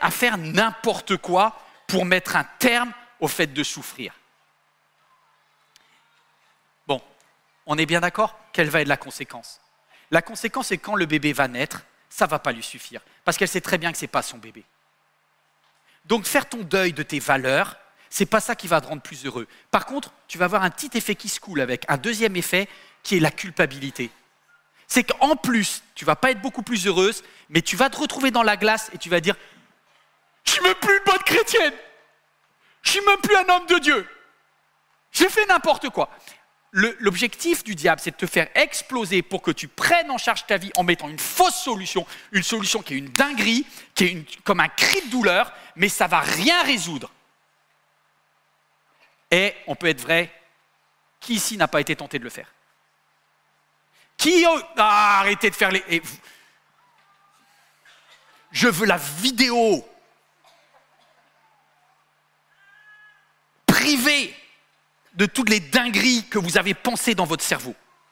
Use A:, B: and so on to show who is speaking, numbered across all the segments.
A: à faire n'importe quoi pour mettre un terme au fait de souffrir. Bon, on est bien d'accord? Quelle va être la conséquence? La conséquence, c'est quand le bébé va naître, ça ne va pas lui suffire, parce qu'elle sait très bien que ce n'est pas son bébé. Donc faire ton deuil de tes valeurs, ce n'est pas ça qui va te rendre plus heureux. Par contre, tu vas avoir un petit effet qui se coule avec un deuxième effet qui est la culpabilité. C'est qu'en plus, tu ne vas pas être beaucoup plus heureuse, mais tu vas te retrouver dans la glace et tu vas dire « Je ne suis même plus une bonne chrétienne, je ne suis même plus un homme de Dieu, j'ai fait n'importe quoi ». L'objectif du diable, c'est de te faire exploser pour que tu prennes en charge ta vie en mettant une fausse solution, une solution qui est une dinguerie, qui est comme un cri de douleur, mais ça ne va rien résoudre. Et on peut être vrai, qui ici n'a pas été tenté de le faire? Arrêtez de faire les... Je veux la vidéo privée de toutes les dingueries que vous avez pensées dans votre cerveau.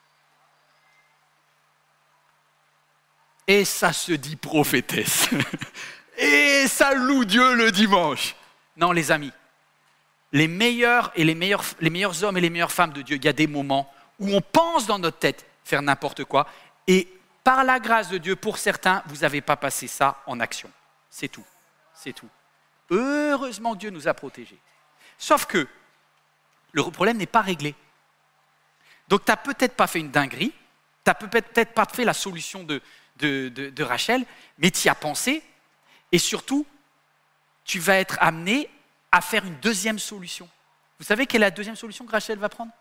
A: Et ça se dit prophétesse. Et ça loue Dieu le dimanche. Non, les amis, les meilleurs hommes et les meilleures femmes de Dieu, il y a des moments où on pense dans notre tête faire n'importe quoi. Et par la grâce de Dieu, pour certains, vous n'avez pas passé ça en action. C'est tout. C'est tout. Heureusement que Dieu nous a protégés. Sauf que le problème n'est pas réglé. Donc, tu n'as peut-être pas fait une dinguerie, tu n'as peut-être pas fait la solution de Rachel, mais tu y as pensé. Et surtout, tu vas être amené à faire une deuxième solution. Vous savez quelle est la deuxième solution que Rachel va prendre?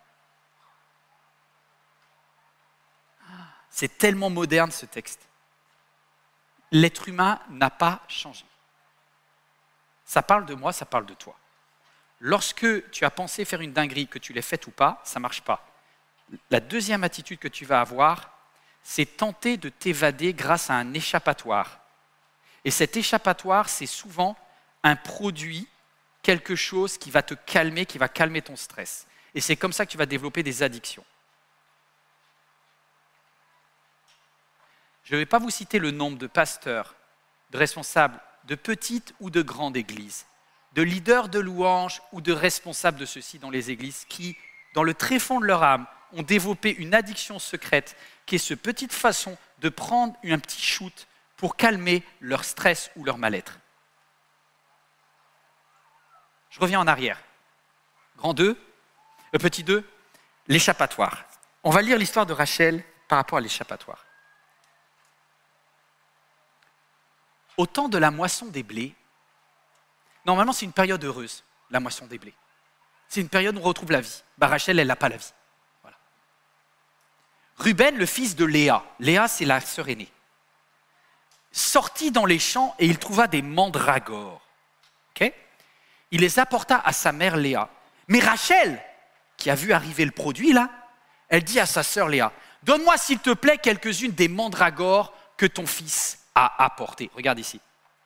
A: C'est tellement moderne ce texte. L'être humain n'a pas changé. Ça parle de moi, ça parle de toi. Lorsque tu as pensé faire une dinguerie, que tu l'aies faite ou pas, ça ne marche pas. La deuxième attitude que tu vas avoir, c'est tenter de t'évader grâce à un échappatoire. Et cet échappatoire, c'est souvent un produit, quelque chose qui va te calmer, qui va calmer ton stress. Et c'est comme ça que tu vas développer des addictions. Je ne vais pas vous citer le nombre de pasteurs, de responsables de petites ou de grandes églises, de leaders de louanges ou de responsables de ceux-ci dans les églises qui, dans le tréfonds de leur âme, ont développé une addiction secrète qui est cette petite façon de prendre un petit shoot pour calmer leur stress ou leur mal-être. Je reviens en arrière. Petit 2, l'échappatoire. On va lire l'histoire de Rachel par rapport à l'échappatoire. Au temps de la moisson des blés, normalement c'est une période heureuse, la moisson des blés. C'est une période où on retrouve la vie. Rachel, elle n'a pas la vie. Voilà. Ruben, le fils de Léa, Léa c'est la sœur aînée, sortit dans les champs et il trouva des mandragores. Okay? Il les apporta à sa mère Léa. Mais Rachel, qui a vu arriver le produit là, elle dit à sa sœur Léa, « Donne-moi s'il te plaît quelques-unes des mandragores que ton fils a apportées. » Regarde ici.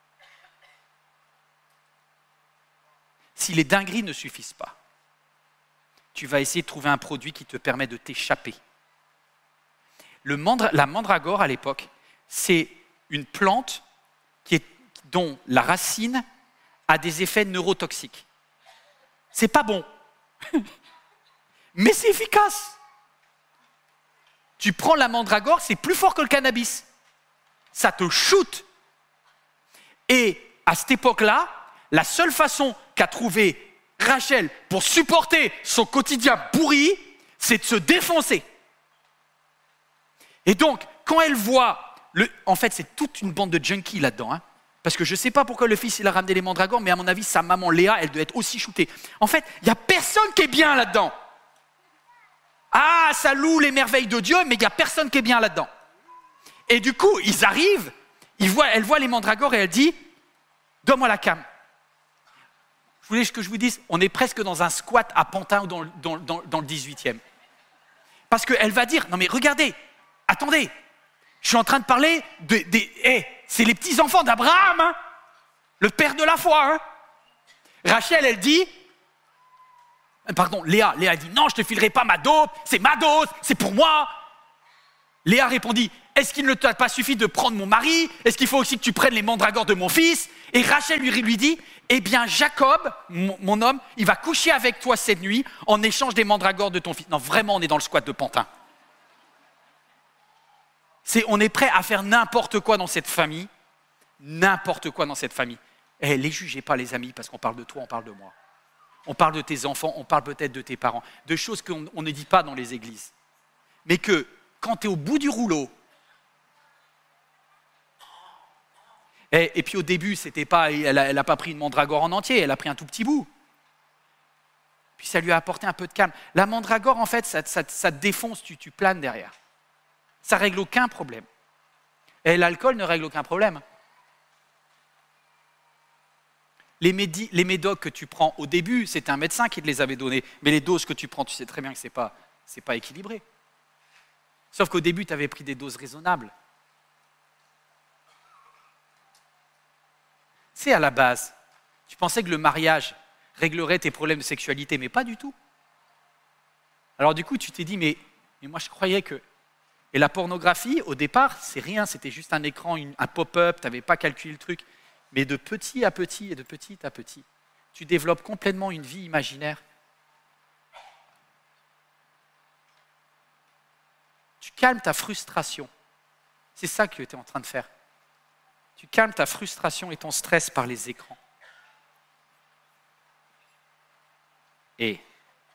A: Si les dingueries ne suffisent pas, tu vas essayer de trouver un produit qui te permet de t'échapper. La mandragore à l'époque, c'est une plante dont la racine a des effets neurotoxiques. C'est pas bon, mais c'est efficace. Tu prends la mandragore, c'est plus fort que le cannabis. Ça te shoot. Et à cette époque-là, la seule façon qu'a trouvé Rachel pour supporter son quotidien pourri, c'est de se défoncer. Et donc, quand elle voit, en fait, c'est toute une bande de junkies là-dedans, hein, parce que je ne sais pas pourquoi le fils il a ramené les mandragores, mais à mon avis, sa maman Léa, elle doit être aussi shootée. En fait, il n'y a personne qui est bien là-dedans. Ah, ça loue les merveilles de Dieu, mais il n'y a personne qui est bien là-dedans. Et du coup, ils arrivent, elle voit les mandragores et elle dit « Donne-moi la cam ». Vous voulez que je vous dise, on est presque dans un squat à Pantin ou dans le 18e. Parce qu'elle va dire, non mais regardez, attendez, je suis en train de parler c'est les petits-enfants d'Abraham, hein, le père de la foi. Hein. Rachel, elle dit, Léa dit, non, je ne te filerai pas ma dot, c'est pour moi. Léa répondit, est-ce qu'il ne t'a pas suffi de prendre mon mari? Est-ce qu'il faut aussi que tu prennes les mandragores de mon fils? Et Rachel lui dit, eh bien Jacob, mon homme, il va coucher avec toi cette nuit en échange des mandragores de ton fils. Non, vraiment, on est dans le squat de Pantin. On est prêt à faire n'importe quoi dans cette famille. N'importe quoi dans cette famille. Eh, les jugez pas, les amis, parce qu'on parle de toi, on parle de moi. On parle de tes enfants, on parle peut-être de tes parents, de choses qu'on ne dit pas dans les églises. Mais que quand tu es au bout du rouleau, et puis au début, c'était pas, elle n'a pas pris une mandragore en entier, elle a pris un tout petit bout. Puis ça lui a apporté un peu de calme. La mandragore, en fait, ça te défonce, tu planes derrière. Ça ne règle aucun problème. Et l'alcool ne règle aucun problème. Les médocs que tu prends au début, c'était un médecin qui te les avait donnés. Mais les doses que tu prends, tu sais très bien que ce n'est pas équilibré. Sauf qu'au début, tu avais pris des doses raisonnables. C'est à la base. Tu pensais que le mariage réglerait tes problèmes de sexualité, mais pas du tout. Alors du coup, tu t'es dit, mais moi je croyais que... Et la pornographie, au départ, c'est rien, c'était juste un écran, un pop-up, tu n'avais pas calculé le truc. Mais de petit à petit et de petit à petit, tu développes complètement une vie imaginaire. Tu calmes ta frustration. C'est ça que tu es en train de faire. Tu calmes ta frustration et ton stress par les écrans. Et vous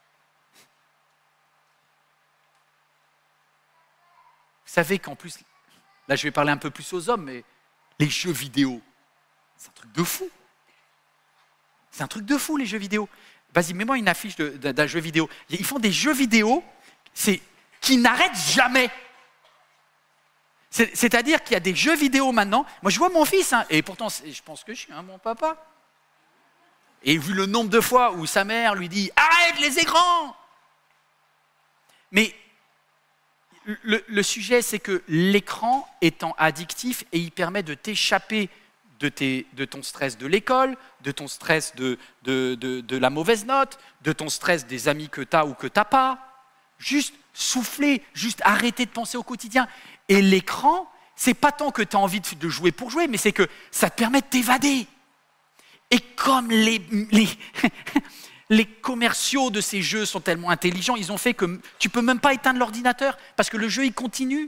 A: savez qu'en plus, là je vais parler un peu plus aux hommes, mais les jeux vidéo, c'est un truc de fou. C'est un truc de fou, les jeux vidéo. Vas-y, mets-moi une affiche d'un jeu vidéo. Ils font des jeux vidéo qui n'arrêtent jamais. C'est-à-dire qu'il y a des jeux vidéo maintenant. Moi, je vois mon fils, et pourtant, je pense que je suis un bon papa. Et vu le nombre de fois où sa mère lui dit « Arrête les écrans !» Mais le sujet, c'est que l'écran étant addictif, et il permet de t'échapper de ton stress de l'école, de ton stress de la mauvaise note, de ton stress des amis que tu as ou que tu n'as pas. Juste souffler, juste arrêter de penser au quotidien. Et l'écran, c'est pas tant que tu as envie de jouer pour jouer, mais c'est que ça te permet de t'évader. Et comme les commerciaux de ces jeux sont tellement intelligents, ils ont fait que tu ne peux même pas éteindre l'ordinateur parce que le jeu, il continue.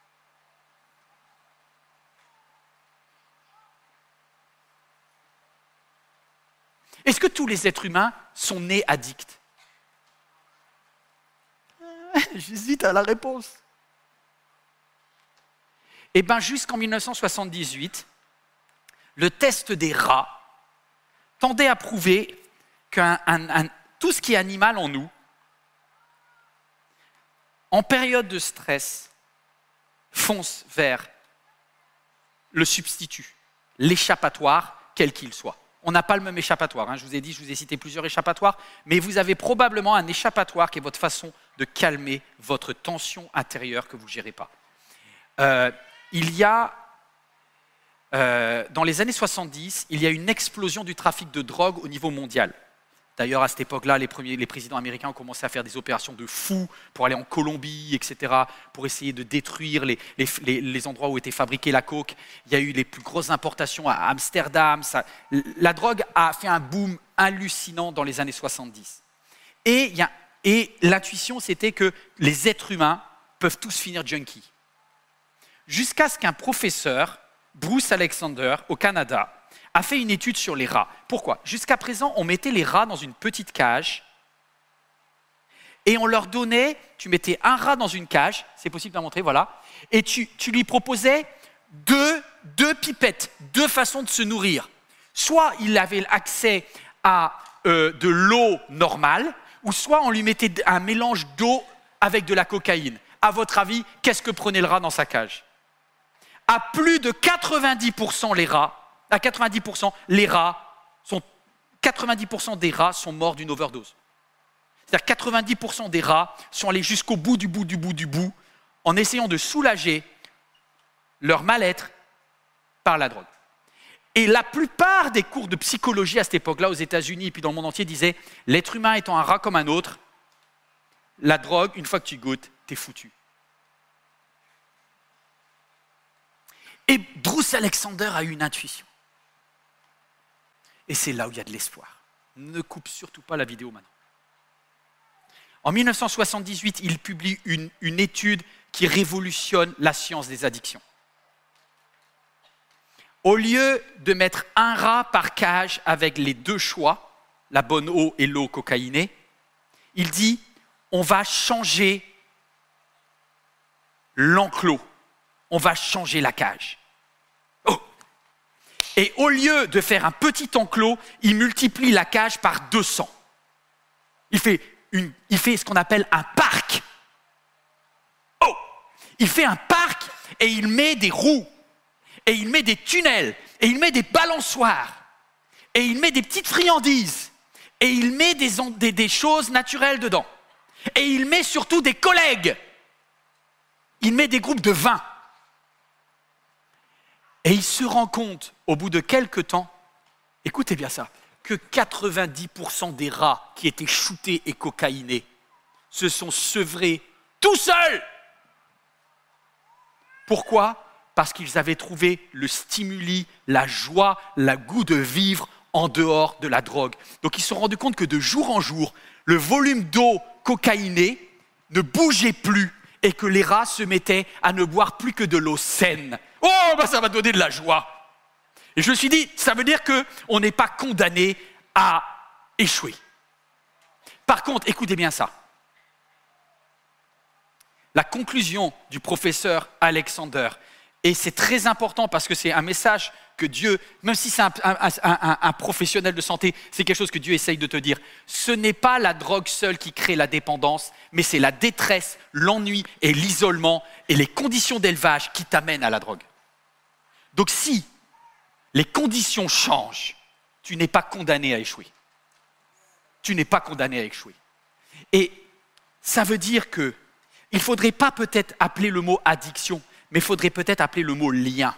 A: Est-ce que tous les êtres humains sont nés addicts? J'hésite à la réponse. Eh bien, jusqu'en 1978, le test des rats tendait à prouver que tout ce qui est animal en nous, en période de stress, fonce vers le substitut, l'échappatoire, quel qu'il soit. On n'a pas le même échappatoire. Je vous ai cité plusieurs échappatoires, mais vous avez probablement un échappatoire qui est votre façon de calmer votre tension intérieure que vous ne gérez pas. Il y a, dans les années 70, il y a une explosion du trafic de drogue au niveau mondial. D'ailleurs, à cette époque-là, les présidents américains ont commencé à faire des opérations de fous pour aller en Colombie, etc., pour essayer de détruire les endroits où était fabriquée la coke. Il y a eu les plus grosses importations à Amsterdam. La drogue a fait un boom hallucinant dans les années 70. Et l'intuition, c'était que les êtres humains peuvent tous finir junkies. Jusqu'à ce qu'un professeur, Bruce Alexander, au Canada, a fait une étude sur les rats. Pourquoi? Jusqu'à présent, on mettait les rats dans une petite cage et on leur donnait, tu mettais un rat dans une cage, c'est possible d'en montrer, voilà, et tu lui proposais deux pipettes, deux façons de se nourrir. Soit il avait accès à de l'eau normale, ou soit on lui mettait un mélange d'eau avec de la cocaïne. À votre avis, qu'est-ce que prenait le rat dans sa cage? À plus de 90% les rats, à 90%, 90% des rats sont morts d'une overdose. C'est-à-dire 90% des rats sont allés jusqu'au bout du bout en essayant de soulager leur mal-être par la drogue. Et la plupart des cours de psychologie à cette époque-là, aux États-Unis et puis dans le monde entier, disaient « L'être humain étant un rat comme un autre, la drogue, une fois que tu goûtes, t'es foutu. » Et Bruce Alexander a eu une intuition. Et c'est là où il y a de l'espoir. Ne coupe surtout pas la vidéo maintenant. En 1978, il publie une étude qui révolutionne la science des addictions. Au lieu de mettre un rat par cage avec les deux choix, la bonne eau et l'eau cocaïnée, il dit on va changer l'enclos, on va changer la cage. Oh. Et au lieu de faire un petit enclos, il multiplie la cage par 200. Il fait ce qu'on appelle un parc. Oh. Il fait un parc et il met des roues, et il met des tunnels, et il met des balançoires, et il met des petites friandises, et il met des choses naturelles dedans. Et il met surtout des collègues. Il met des groupes de 20. Et il se rend compte, au bout de quelques temps, écoutez bien ça, que 90% des rats qui étaient shootés et cocaïnés se sont sevrés tout seuls. Pourquoi ? Parce qu'ils avaient trouvé le stimuli, la joie, le goût de vivre en dehors de la drogue. Donc ils se sont rendus compte que de jour en jour, le volume d'eau cocaïnée ne bougeait plus et que les rats se mettaient à ne boire plus que de l'eau saine. Oh, ça va donner de la joie. Et je me suis dit, ça veut dire qu'on n'est pas condamné à échouer. Par contre, écoutez bien ça. La conclusion du professeur Alexander, et c'est très important parce que c'est un message que Dieu, même si c'est un professionnel de santé, c'est quelque chose que Dieu essaye de te dire. Ce n'est pas la drogue seule qui crée la dépendance, mais c'est la détresse, l'ennui et l'isolement et les conditions d'élevage qui t'amènent à la drogue. Donc si les conditions changent, tu n'es pas condamné à échouer. Tu n'es pas condamné à échouer. Et ça veut dire qu'il ne faudrait pas peut-être appeler le mot addiction, mais il faudrait peut-être appeler le mot lien.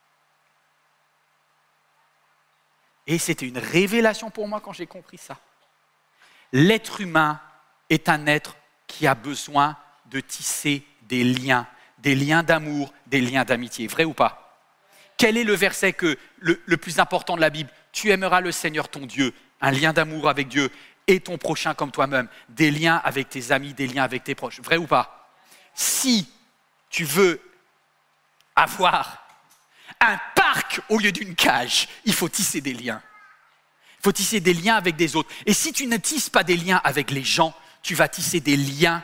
A: Et c'était une révélation pour moi quand j'ai compris ça. L'être humain est un être qui a besoin de tisser des liens d'amour, des liens d'amitié. Vrai ou pas ? Quel est le verset le plus important de la Bible ? Tu aimeras le Seigneur ton Dieu, un lien d'amour avec Dieu et ton prochain comme toi-même, des liens avec tes amis, des liens avec tes proches. Vrai ou pas ? Si tu veux avoir un parc au lieu d'une cage, il faut tisser des liens. Il faut tisser des liens avec des autres. Et si tu ne tisses pas des liens avec les gens, tu vas tisser des liens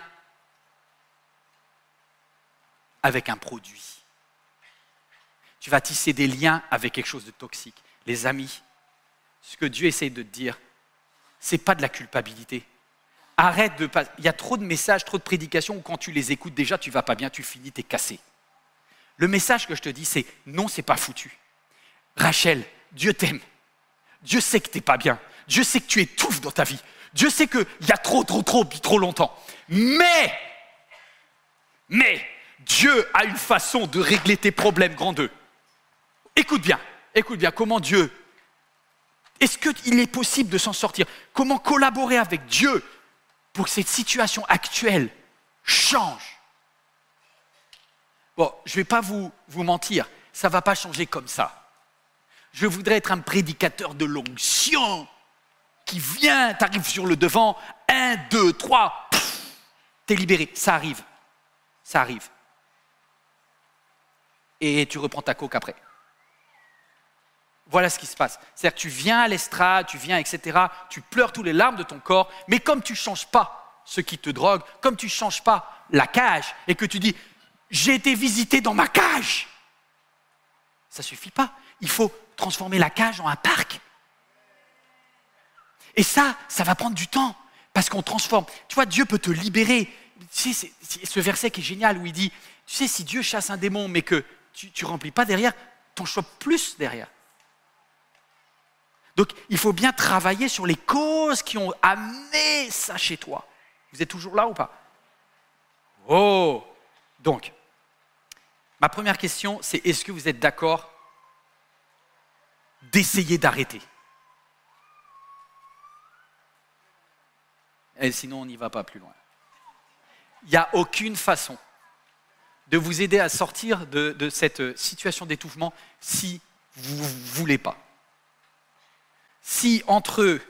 A: avec un produit. Tu vas tisser des liens avec quelque chose de toxique. Les amis, ce que Dieu essaie de te dire, ce n'est pas de la culpabilité. Arrête de pas. Il y a trop de messages, trop de prédications où quand tu les écoutes déjà, tu ne vas pas bien, tu finis, tu es cassé. Le message que je te dis, c'est non, c'est pas foutu. Rachel, Dieu t'aime. Dieu sait que tu n'es pas bien. Dieu sait que tu étouffes dans ta vie. Dieu sait qu'il y a trop longtemps. Mais, Dieu a une façon de régler tes problèmes grandeux. Écoute bien, comment Dieu, est-ce qu'il est possible de s'en sortir ? Comment collaborer avec Dieu pour que cette situation actuelle change ? Bon, je ne vais pas vous mentir, ça ne va pas changer comme ça. Je voudrais être un prédicateur de l'onction qui vient, t'arrives sur le devant, 1, 2, 3, t'es libéré, ça arrive. Et tu reprends ta coke après. Voilà ce qui se passe. C'est-à-dire que tu viens à l'estrade, etc., tu pleures tous les larmes de ton corps, mais comme tu ne changes pas ce qui te drogue, comme tu ne changes pas la cage, et que tu dis « j'ai été visité dans ma cage », ça ne suffit pas. Il faut transformer la cage en un parc. Et ça va prendre du temps, parce qu'on transforme. Tu vois, Dieu peut te libérer. Tu sais, c'est ce verset qui est génial, où il dit, tu sais, si Dieu chasse un démon, mais que tu ne remplis pas derrière, t'en chopes plus derrière. Donc, il faut bien travailler sur les causes qui ont amené ça chez toi. Vous êtes toujours là ou pas ? Oh ! Donc, ma première question, c'est est-ce que vous êtes d'accord d'essayer d'arrêter ? Et sinon, on n'y va pas plus loin. Il n'y a aucune façon de vous aider à sortir de cette situation d'étouffement si vous ne voulez pas. Si entre eux,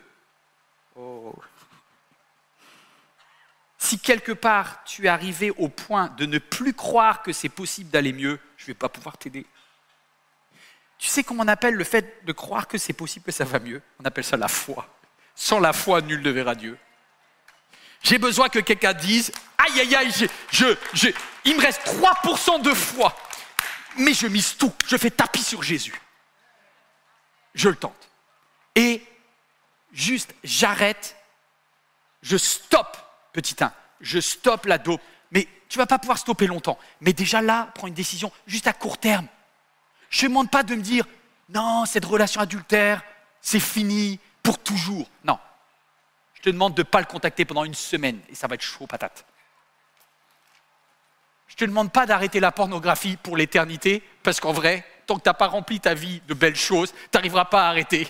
A: si quelque part tu es arrivé au point de ne plus croire que c'est possible d'aller mieux, je ne vais pas pouvoir t'aider. Tu sais comment on appelle le fait de croire que c'est possible, que ça va mieux? On appelle ça la foi. Sans la foi, nul ne verra Dieu. J'ai besoin que quelqu'un dise « Aïe, aïe, aïe, il me reste 3% de foi, mais je mise tout, je fais tapis sur Jésus. » Je le tente. Et juste, j'arrête, je stoppe, petit 1, je stoppe la dope. Mais tu ne vas pas pouvoir stopper longtemps. Mais déjà là, prends une décision juste à court terme. Je ne te demande pas de me dire « Non, cette relation adultère, c'est fini pour toujours. » Non. Je te demande de ne pas le contacter pendant une semaine et ça va être chaud patate. Je ne te demande pas d'arrêter la pornographie pour l'éternité parce qu'en vrai, tant que tu n'as pas rempli ta vie de belles choses, tu n'arriveras pas à arrêter.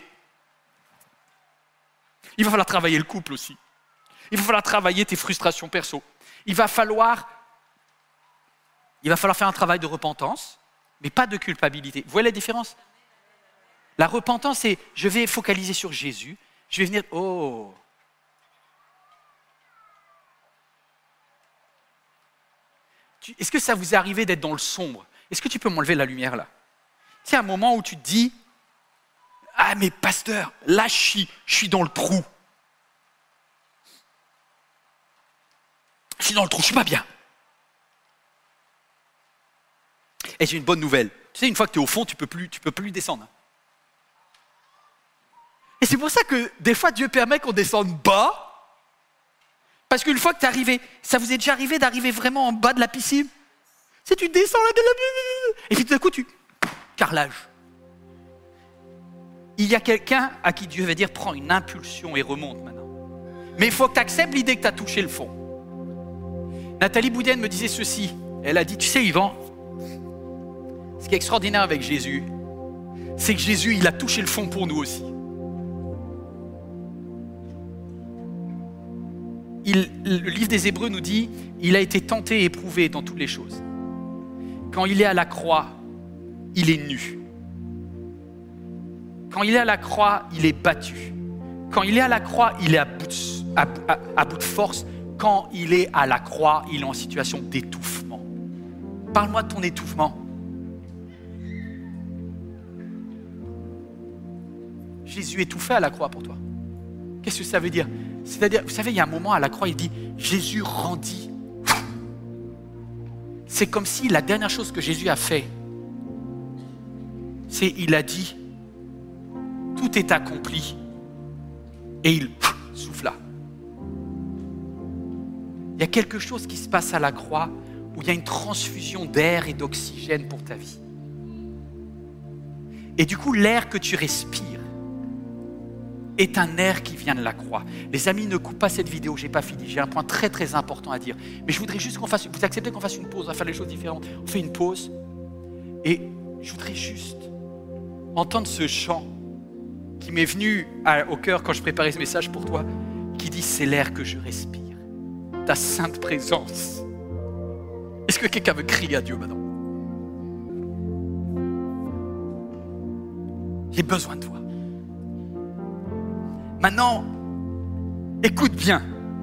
A: Il va falloir travailler le couple aussi. Il va falloir travailler tes frustrations perso. Il va falloir faire un travail de repentance, mais pas de culpabilité. Vous voyez la différence? La repentance, c'est je vais focaliser sur Jésus, je vais venir, Est-ce que ça vous est arrivé d'être dans le sombre? Est-ce que tu peux m'enlever la lumière là? C'est un moment où tu te dis, ah mais pasteur, là je suis dans le trou. Je suis dans le trou, je suis pas bien. Et j'ai une bonne nouvelle. Tu sais, une fois que tu es au fond, tu peux plus descendre. Et c'est pour ça que des fois Dieu permet qu'on descende bas. Parce qu'une fois que tu es arrivé, ça vous est déjà arrivé d'arriver vraiment en bas de la piscine? Si tu descends là, et puis tout d'un coup, carrelage. Il y a quelqu'un à qui Dieu va dire, prends une impulsion et remonte maintenant. Mais il faut que tu acceptes l'idée que tu as touché le fond. Nathalie Boudienne me disait ceci. Elle a dit, tu sais Yvan, ce qui est extraordinaire avec Jésus, c'est que Jésus, il a touché le fond pour nous aussi. Le livre des Hébreux nous dit, il a été tenté et éprouvé dans toutes les choses. Quand il est à la croix, il est nu. Quand il est à la croix, il est battu. Quand il est à la croix, il est à bout de force. Quand il est à la croix, il est en situation d'étouffement. Parle-moi de ton étouffement. Jésus étouffait à la croix pour toi. Qu'est-ce que ça veut dire? C'est-à-dire, vous savez, il y a un moment à la croix, il dit, Jésus rendit. C'est comme si la dernière chose que Jésus a fait, c'est il a dit, tout est accompli. Et il souffla. Il y a quelque chose qui se passe à la croix où il y a une transfusion d'air et d'oxygène pour ta vie. Et du coup, l'air que tu respires est un air qui vient de la croix. Les amis, ne coupent pas cette vidéo, je n'ai pas fini. J'ai un point très très important à dire. Mais je voudrais juste vous acceptez qu'on fasse une pause, on va faire les choses différentes. On fait une pause. Et je voudrais juste entendre ce chant qui m'est venu au cœur quand je préparais ce message pour toi, qui dit, c'est l'air que je respire. Ta sainte présence. Est-ce que quelqu'un veut crier à Dieu maintenant? J'ai besoin de toi. Maintenant, écoute bien.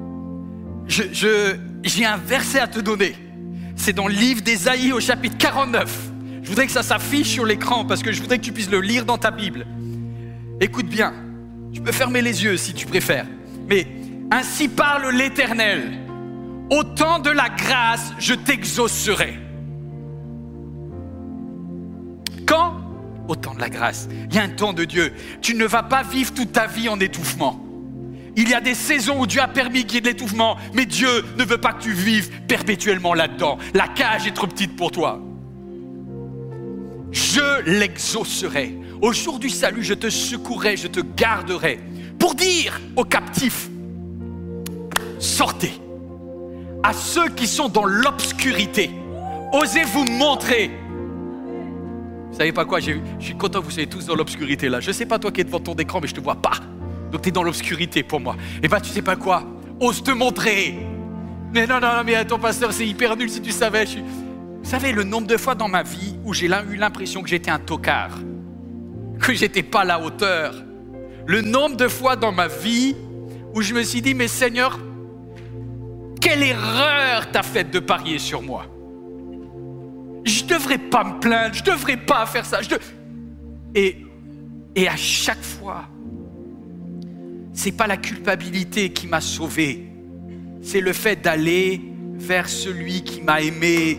A: J'ai un verset à te donner. C'est dans le livre d'Ésaïe au chapitre 49. Je voudrais que ça s'affiche sur l'écran parce que je voudrais que tu puisses le lire dans ta Bible. Écoute bien. Tu peux fermer les yeux si tu préfères. Mais ainsi parle l'Éternel. Au temps de la grâce, je t'exaucerai. Quand? Au temps de la grâce. Il y a un temps de Dieu. Tu ne vas pas vivre toute ta vie en étouffement. Il y a des saisons où Dieu a permis qu'il y ait de l'étouffement, mais Dieu ne veut pas que tu vives perpétuellement là-dedans. La cage est trop petite pour toi. Je l'exaucerai. Au jour du salut, je te secourrai, je te garderai. Pour dire aux captifs, sortez. À ceux qui sont dans l'obscurité, osez vous montrer. Vous savez pas quoi, je suis content que vous soyez tous dans l'obscurité là. Je sais pas toi qui es devant ton écran, mais je te vois pas. Donc tu es dans l'obscurité pour moi. Et tu sais pas quoi, ose te montrer. Mais non, mais ton pasteur, c'est hyper nul si tu savais. Vous Vous savez, le nombre de fois dans ma vie où j'ai eu l'impression que j'étais un tocard, que j'étais pas à la hauteur. Le nombre de fois dans ma vie où je me suis dit, mais Seigneur, quelle erreur t'as faite de parier sur moi. Je devrais pas me plaindre, je devrais pas faire ça. Et à chaque fois, c'est pas la culpabilité qui m'a sauvé, c'est le fait d'aller vers celui qui m'a aimé.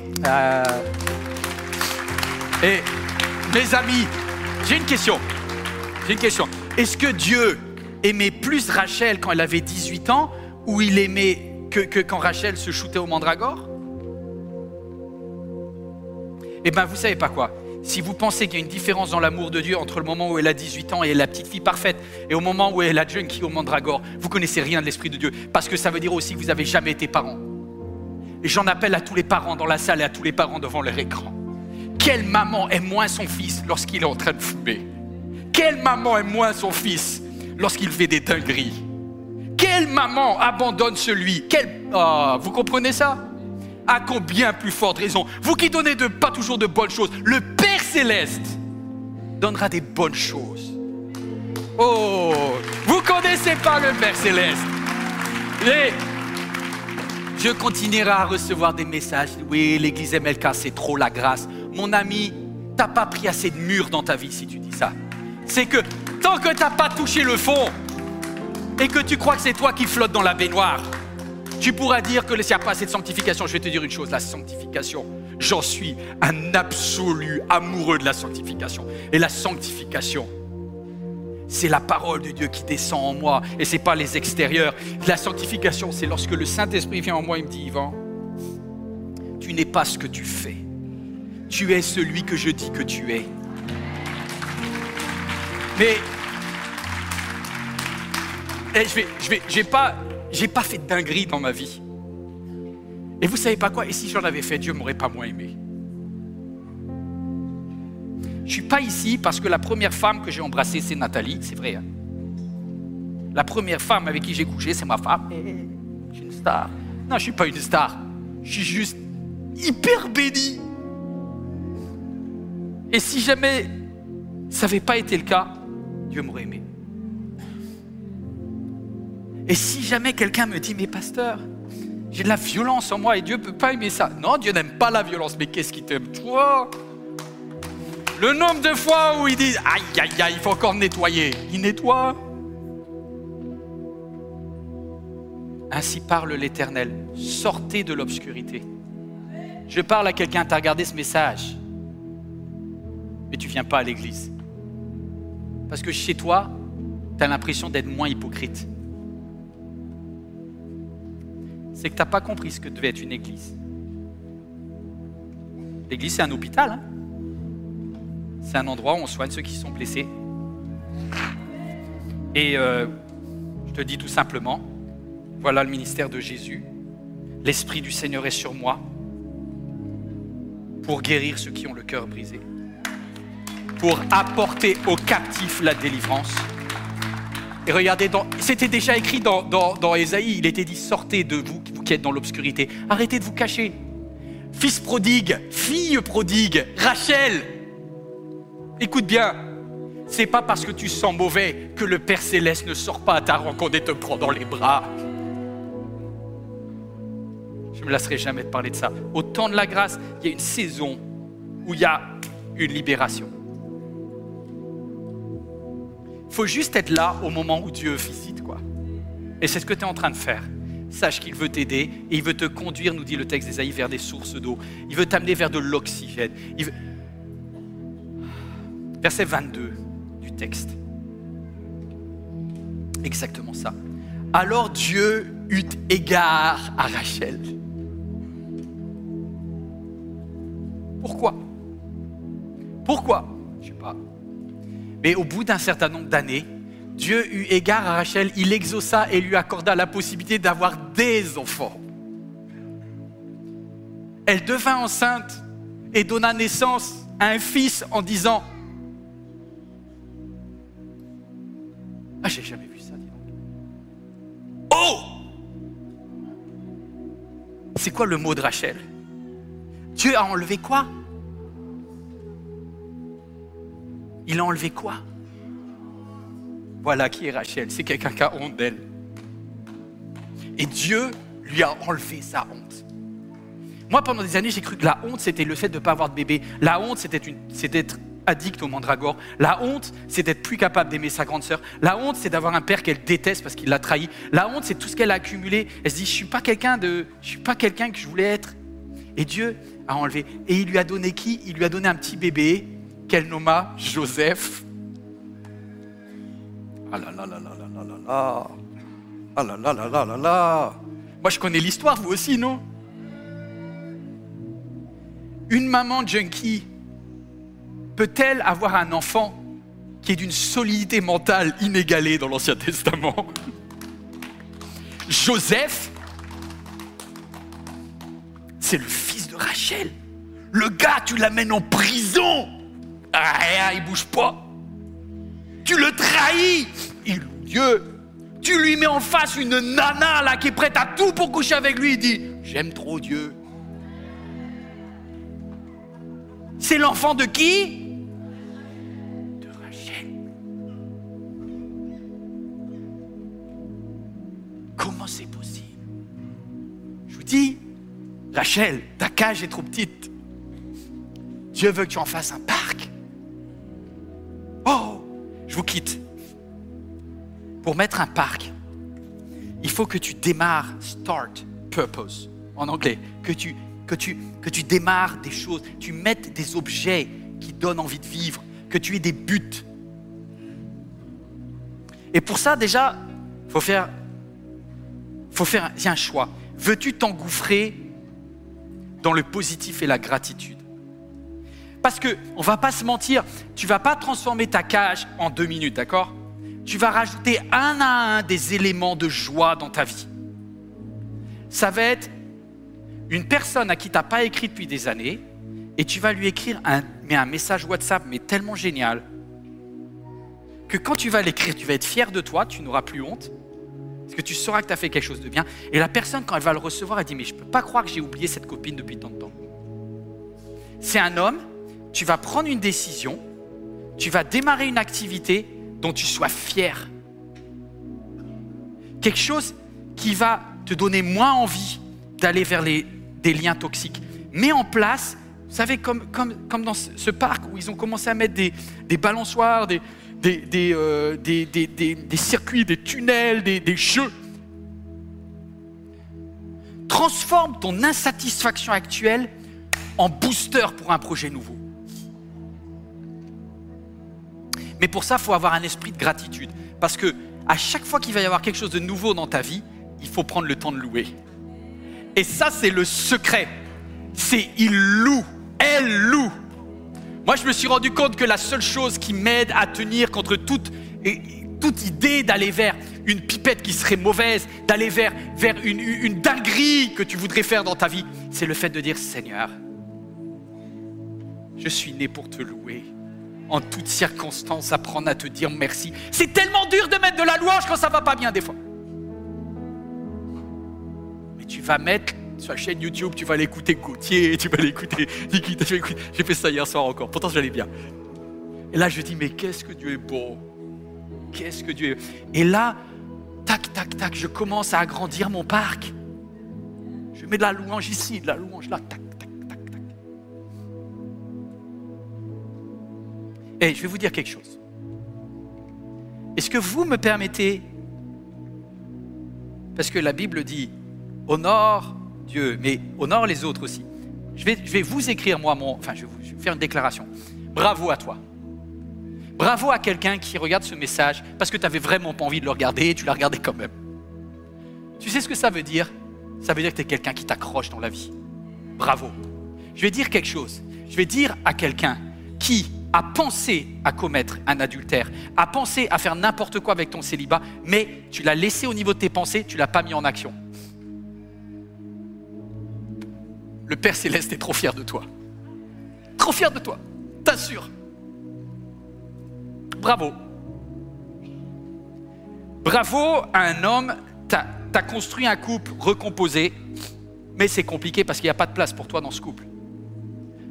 A: Et mes amis, j'ai une question. Est-ce que Dieu aimait plus Rachel quand elle avait 18 ans ou il aimait que quand Rachel se shootait au mandragore? Eh bien, vous savez pas quoi? Si vous pensez qu'il y a une différence dans l'amour de Dieu entre le moment où elle a 18 ans et elle est la petite fille parfaite et au moment où elle est la junkie au mandragore, vous connaissez rien de l'Esprit de Dieu. Parce que ça veut dire aussi que vous n'avez jamais été parent. Et j'en appelle à tous les parents dans la salle et à tous les parents devant leur écran. Quelle maman aime moins son fils lorsqu'il est en train de fumer? Quelle maman aime moins son fils lorsqu'il fait des dingueries? Quelle maman abandonne celui? Vous comprenez ça? À combien plus forte raison? Vous qui donnez pas toujours de bonnes choses, le Père Céleste donnera des bonnes choses. Oh, vous connaissez pas le Père Céleste? Et je continuerai à recevoir des messages. Oui, l'église MLK, c'est trop la grâce. Mon ami, t'as pas pris assez de murs dans ta vie si tu dis ça. C'est que tant que t'as pas touché le fond et que tu crois que c'est toi qui flottes dans la baignoire, tu pourras dire que s'il n'y a pas assez de sanctification. Je vais te dire une chose, la sanctification, j'en suis un absolu amoureux de la sanctification. Et la sanctification, c'est la parole de Dieu qui descend en moi et ce n'est pas les extérieurs. La sanctification, c'est lorsque le Saint-Esprit vient en moi et me dit, Yvan, tu n'es pas ce que tu fais. Tu es celui que je dis que tu es. Mais j'ai pas fait de dinguerie dans ma vie. Et vous savez pas quoi? Et si j'en avais fait, Dieu m'aurait pas moins aimé. Je suis pas ici parce que la première femme que j'ai embrassée, c'est Nathalie, c'est vrai. Hein? La première femme avec qui j'ai couché, c'est ma femme. Je suis une star. Non, je suis pas une star. Je suis juste hyper béni. Et si jamais ça n'avait pas été le cas, Dieu m'aurait aimé. Et si jamais quelqu'un me dit, mais pasteur, j'ai de la violence en moi et Dieu ne peut pas aimer ça. Non, Dieu n'aime pas la violence, mais qu'est-ce qu'il t'aime, toi? Le nombre de fois où il dit, aïe, aïe, aïe, il faut encore nettoyer. Il nettoie. Ainsi parle l'Éternel. Sortez de l'obscurité. Je parle à quelqu'un, tu as regardé ce message, mais tu ne viens pas à l'église. Parce que chez toi, tu as l'impression d'être moins hypocrite. C'est que tu n'as pas compris ce que devait être une église. L'église, c'est un hôpital. Hein? C'est un endroit où on soigne ceux qui sont blessés. Et je te dis tout simplement, voilà le ministère de Jésus. L'Esprit du Seigneur est sur moi pour guérir ceux qui ont le cœur brisé, pour apporter aux captifs la délivrance. Et regardez, c'était déjà écrit dans Ésaïe, il était dit, sortez de vous qui êtes dans l'obscurité, arrêtez de vous cacher. Fils prodigue, fille prodigue, Rachel, écoute bien, c'est pas parce que tu sens mauvais que le Père Céleste ne sort pas à ta rencontre et te prend dans les bras. Je ne me lasserai jamais de parler de ça. Au temps de la grâce, il y a une saison où il y a une libération. Il faut juste être là au moment où Dieu visite, quoi. Et c'est ce que tu es en train de faire. Sache qu'il veut t'aider et il veut te conduire, nous dit le texte d'Ésaïe, vers des sources d'eau. Il veut t'amener vers de l'oxygène. Verset 22 du texte. Exactement ça. Alors Dieu eut égard à Rachel. Pourquoi? Je ne sais pas. Mais au bout d'un certain nombre d'années, Dieu eut égard à Rachel, il l'exauça et lui accorda la possibilité d'avoir des enfants. Elle devint enceinte et donna naissance à un fils en disant « Ah, j'ai jamais vu ça, dis donc. Oh !» C'est quoi le mot de Rachel? Dieu a enlevé quoi? Il a enlevé quoi? Voilà qui est Rachel, c'est quelqu'un qui a honte d'elle. Et Dieu lui a enlevé sa honte. Moi, pendant des années, j'ai cru que la honte, c'était le fait de ne pas avoir de bébé. La honte, c'était d'être addict au mandragore. La honte, c'est d'être plus capable d'aimer sa grande sœur. La honte, c'est d'avoir un père qu'elle déteste parce qu'il l'a trahi. La honte, c'est tout ce qu'elle a accumulé. Elle se dit, je suis pas quelqu'un que je voulais être. Et Dieu a enlevé. Et il lui a donné qui? Il lui a donné un petit bébé qu'elle nomma Joseph. Ah là là là là là là là. Ah là là là là là là. Moi, je connais l'histoire, vous aussi, non? Une maman junkie peut-elle avoir un enfant qui est d'une solidité mentale inégalée dans l'Ancien Testament? Joseph, c'est le fils de Rachel. Le gars, tu l'amènes en prison. Ah, il bouge pas. Tu le trahis. Il loue Dieu. Tu lui mets en face une nana là qui est prête à tout pour coucher avec lui. Il dit, j'aime trop Dieu. C'est l'enfant de qui? De Rachel. Comment c'est possible? Je vous dis, Rachel, ta cage est trop petite. Dieu veut que tu en fasses un parc. Oh, je vous quitte. Pour mettre un parc, il faut que tu démarres, start, purpose, en anglais, que tu démarres des choses, tu mettes des objets qui donnent envie de vivre, que tu aies des buts. Et pour ça, déjà, il y a un choix. Veux-tu t'engouffrer dans le positif et la gratitude? Parce qu'on ne va pas se mentir, tu ne vas pas transformer ta cage en 2 minutes, d'accord? Tu vas rajouter un à un des éléments de joie dans ta vie. Ça va être une personne à qui tu n'as pas écrit depuis des années et tu vas lui écrire un message WhatsApp mais tellement génial que quand tu vas l'écrire, tu vas être fier de toi, tu n'auras plus honte parce que tu sauras que tu as fait quelque chose de bien. Et la personne, quand elle va le recevoir, elle dit « mais je ne peux pas croire que j'ai oublié cette copine depuis tant de temps ». C'est un homme, tu vas prendre une décision, tu vas démarrer une activité dont tu sois fier. Quelque chose qui va te donner moins envie d'aller vers des liens toxiques. Mets en place, vous savez, comme dans ce parc où ils ont commencé à mettre des balançoires, des circuits, des tunnels, des jeux. Transforme ton insatisfaction actuelle en booster pour un projet nouveau. Mais pour ça, il faut avoir un esprit de gratitude. Parce que à chaque fois qu'il va y avoir quelque chose de nouveau dans ta vie, il faut prendre le temps de louer. Et ça, c'est le secret. C'est il loue, elle loue. Moi, je me suis rendu compte que la seule chose qui m'aide à tenir contre toute idée d'aller vers une pipette qui serait mauvaise, d'aller vers une dinguerie que tu voudrais faire dans ta vie, c'est le fait de dire « Seigneur, je suis né pour te louer. En toutes circonstances, apprendre à te dire merci. » C'est tellement dur de mettre de la louange quand ça va pas bien des fois. Mais tu vas mettre sur la chaîne YouTube, tu vas aller écouter Gauthier, tu vas aller écouter Nikita. J'ai fait ça hier soir encore, pourtant j'allais bien. Et là je dis, mais qu'est-ce que Dieu est beau. Qu'est-ce que Dieu est... Et là, tac, tac, tac, je commence à agrandir mon parc. Je mets de la louange ici, de la louange là, tac, tac, tac, tac. Et je vais vous dire quelque chose. Est-ce que vous me permettez, parce que la Bible dit, honore Dieu, mais honore les autres aussi. Je vais vous écrire, je vais vous faire une déclaration. Bravo à toi. Bravo à quelqu'un qui regarde ce message parce que tu n'avais vraiment pas envie de le regarder et tu l'as regardé quand même. Tu sais ce que ça veut dire? Ça veut dire que tu es quelqu'un qui t'accroche dans la vie. Bravo. Je vais dire quelque chose. Je vais dire à quelqu'un qui a pensé à commettre un adultère, a pensé à faire n'importe quoi avec ton célibat, mais tu l'as laissé au niveau de tes pensées, tu ne l'as pas mis en action. Le Père Céleste est trop fier de toi. Trop fier de toi, t'assure. Bravo. Bravo à un homme, t'as construit un couple recomposé, mais c'est compliqué parce qu'il n'y a pas de place pour toi dans ce couple.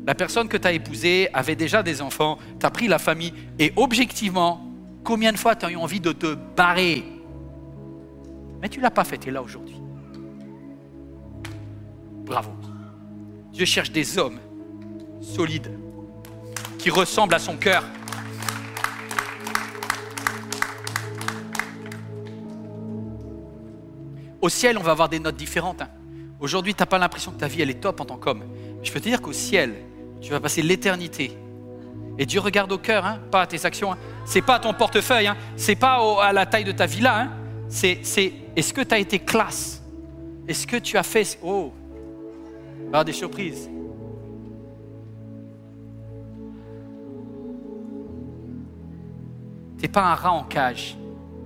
A: La personne que tu as épousée avait déjà des enfants, tu as pris la famille et objectivement, combien de fois tu as eu envie de te barrer? Mais tu ne l'as pas fait, tu es là aujourd'hui. Bravo. Dieu cherche des hommes solides qui ressemblent à son cœur. Au ciel, on va avoir des notes différentes. Aujourd'hui, tu n'as pas l'impression que ta vie elle est top en tant qu'homme. Je peux te dire qu'au ciel, tu vas passer l'éternité. Et Dieu regarde au cœur, pas à tes actions. C'est pas à ton portefeuille, c'est pas à la taille de ta villa. C'est est-ce que tu as été classe? Est-ce que tu as fait... Oh, il va y avoir des surprises. Tu n'es pas un rat en cage.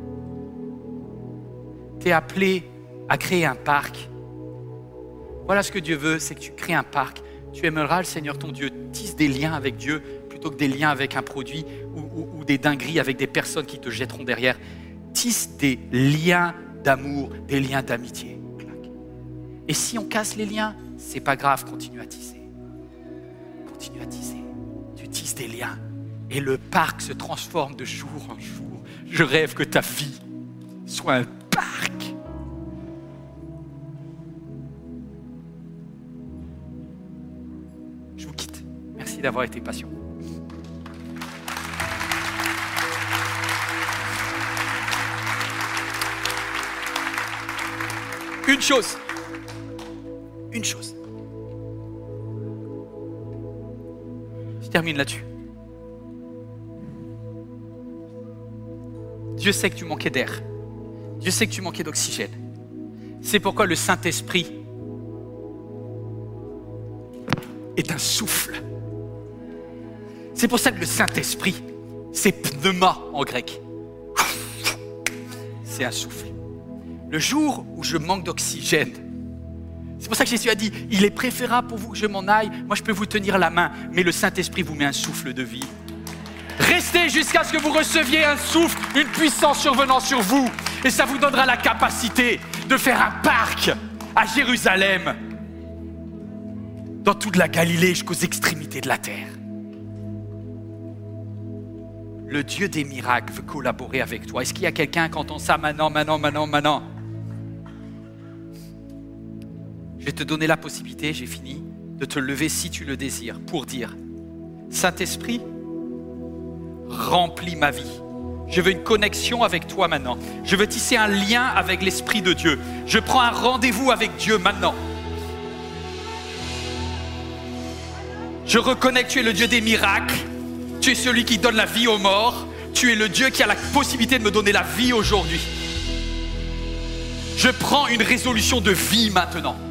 A: Tu es appelé à créer un parc. Voilà ce que Dieu veut, c'est que tu crées un parc. Tu aimeras le Seigneur ton Dieu, tisse des liens avec Dieu plutôt que des liens avec un produit ou des dingueries avec des personnes qui te jetteront derrière. Tisse des liens d'amour, des liens d'amitié. Et si on casse les liens, c'est pas grave, continue à tisser. Continue à tisser. Tu tisses des liens et le parc se transforme de jour en jour. Je rêve que ta vie soit un parc. Je vous quitte. Merci d'avoir été patient. Une chose. Je termine là-dessus. Dieu sait que tu manquais d'air. Dieu sait que tu manquais d'oxygène. C'est pourquoi le Saint-Esprit est un souffle. C'est pour ça que le Saint-Esprit, c'est pneuma en grec. C'est un souffle. Le jour où je manque d'oxygène, c'est pour ça que Jésus a dit, il est préférable pour vous que je m'en aille. Moi, je peux vous tenir la main, mais le Saint-Esprit vous met un souffle de vie. Restez jusqu'à ce que vous receviez un souffle, une puissance survenant sur vous. Et ça vous donnera la capacité de faire un parc à Jérusalem, dans toute la Galilée jusqu'aux extrémités de la terre. Le Dieu des miracles veut collaborer avec toi. Est-ce qu'il y a quelqu'un qui entend ça maintenant? Je vais te donner la possibilité, j'ai fini, de te lever si tu le désires, pour dire, Saint-Esprit, remplis ma vie. Je veux une connexion avec toi maintenant. Je veux tisser un lien avec l'Esprit de Dieu. Je prends un rendez-vous avec Dieu maintenant. Je reconnais que tu es le Dieu des miracles. Tu es celui qui donne la vie aux morts. Tu es le Dieu qui a la possibilité de me donner la vie aujourd'hui. Je prends une résolution de vie maintenant.